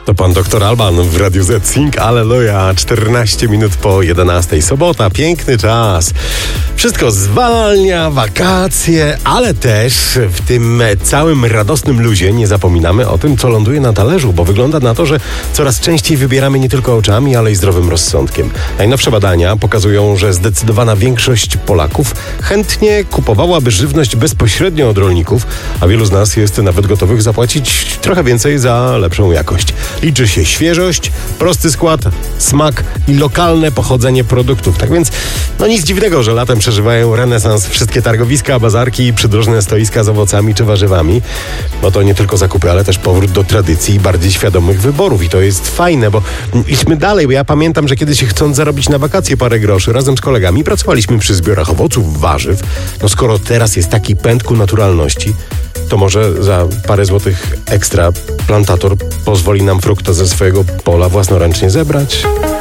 To pan doktor Alban w Radiu Z. Sing Alleluja, 14 minut po 11. Sobota, piękny czas. Wszystko zwalnia, wakacje, ale też w tym całym radosnym luzie nie zapominamy o tym, co ląduje na talerzu, bo wygląda na to, że coraz częściej wybieramy nie tylko oczami, ale i zdrowym rozsądkiem. Najnowsze badania pokazują, że zdecydowana większość Polaków chętnie kupowałaby żywność bezpośrednio od rolników, a wielu z nas jest nawet gotowych zapłacić trochę więcej za lepszą jakość. Liczy się świeżość, prosty skład, smak i lokalne pochodzenie produktów. Tak więc nic dziwnego, że latem przeżywają renesans wszystkie targowiska, bazarki i przydrożne stoiska z owocami czy warzywami. Bo to nie tylko zakupy, ale też powrót do tradycji i bardziej świadomych wyborów. I to jest fajne, bo idźmy dalej, bo ja pamiętam, że kiedyś chcąc zarobić na wakacje parę groszy, razem z kolegami pracowaliśmy przy zbiorach owoców, warzyw. Skoro teraz jest taki pęd ku naturalności, to może za parę złotych ekstra plantator pozwoli nam frukta ze swojego pola własnoręcznie zebrać?